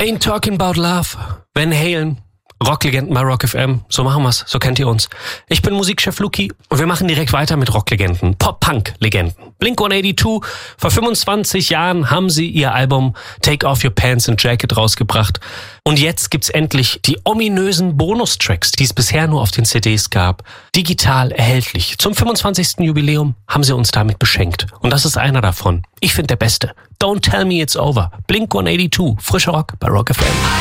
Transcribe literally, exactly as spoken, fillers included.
Ain't Talking About Love, Van Halen, Rocklegenden bei Rock F M. So machen wir's, so kennt ihr uns. Ich bin Musikchef Luki und wir machen direkt weiter mit Rocklegenden, Pop-Punk-Legenden. Blink hundertzweiundachtzig, vor fünfundzwanzig Jahren haben sie ihr Album Take Off Your Pants and Jacket rausgebracht. Und jetzt gibt's endlich die ominösen Bonustracks, die es bisher nur auf den C Ds gab, digital erhältlich. Zum fünfundzwanzigsten Jubiläum haben sie uns damit beschenkt. Und das ist einer davon. Ich finde der beste. Don't Tell Me It's Over. Blink hundertzweiundachtzig, frischer Rock bei Rock F M.